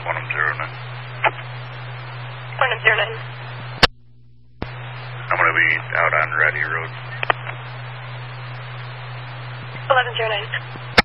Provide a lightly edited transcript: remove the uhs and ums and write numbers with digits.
1009. 1009. I'm going to be out on Ratty Road. 1109.